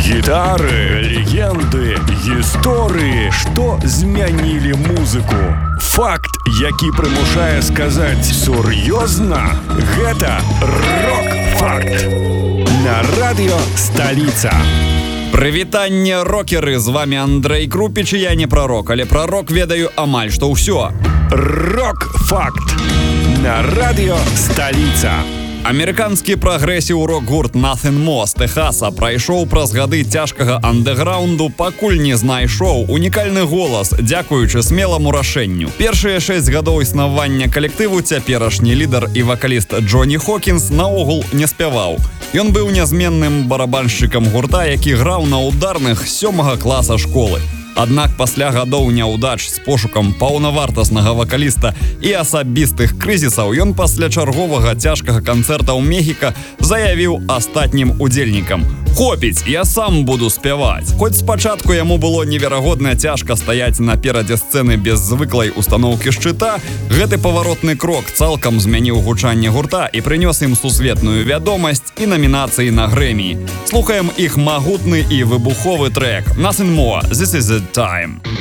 Гітары, легенды, гісторыі, што змянілі музыку. Факт, які прымушае сказаць сур'ёзна, гэта рок-факт. На радыё «Сталіца». Прывітанне, рокеры, з вами Андрэй Крупіч, і я не прарок, але пра рок ведаю амаль што ўсё. Рок-факт. На радыё «Сталіца». Амерыканскі прагрэсіў рок-гурт Nothing More з Тэхаса прайшоў праз гады цяжкага андэграўнду, пакуль не знайшоў унікальны голас, дзякуючы смеламу рашэнню. Першыя 6 гадоў існавання калектыву цяперашні лідар і вакаліст Джоні Хокінс наогул не спяваў. Ён быў нязменным барабаншчыкам гурта, які граў на ударных 7-га класа школы. Аднак пасля гадоў няўдач з пошукам паўнавартаснага вакаліста і асабістых крызісаў ён пасля чарговага цяжкага канцэрта ў Мехіка заявіў астатнім удзельнікам: «Хопіць, я сам буду спяваць». Хоць спачатку яму было неверагодна цяжка стаяць наперадзе сцэны без звыклай устаноўкі шчыта, гэты паваротны крок цалкам змяніў гучанне гурта і прынёс ім сусветную вядомасць і намінацыі на Грэмі. Слухаем іх магутны і выбуховы трэк «Nothing More, This Is The Time».